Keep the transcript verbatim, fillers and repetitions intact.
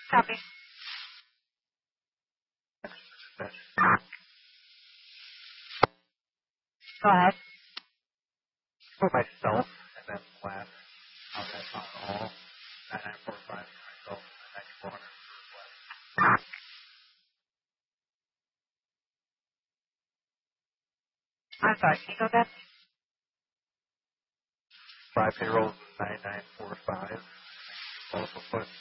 Copy. Go ahead. For myself, and then last on that on all, nine nine four five for myself, and then four hundred for last. I'm sorry, can you go back? Five payrolls, nine nine four five. Also put